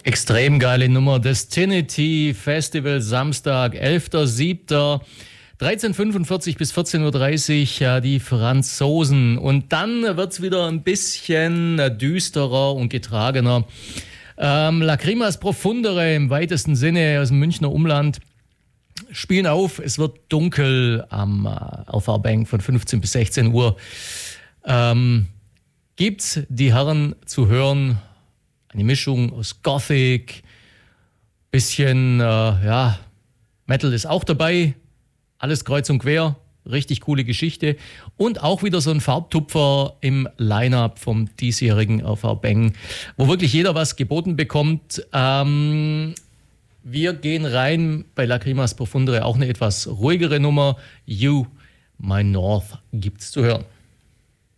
Extrem geile Nummer. Destinity Festival, Samstag, 11.07. 13.45 bis 14.30 Uhr, die Franzosen. Und dann wird es wieder ein bisschen düsterer und getragener. Lacrimas Profundere im weitesten Sinne aus dem Münchner Umland spielen auf. Es wird dunkel am RV-Bank von 15 bis 16 Uhr. Gibt's die Herren zu hören? Eine Mischung aus Gothic, bisschen, Metal ist auch dabei. Alles kreuz und quer, richtig coole Geschichte. Und auch wieder so ein Farbtupfer im Line-Up vom diesjährigen RV-Bang, wo wirklich jeder was geboten bekommt. Wir gehen rein bei Lacrimas Profundere, auch eine etwas ruhigere Nummer. You, My North, gibt's zu hören.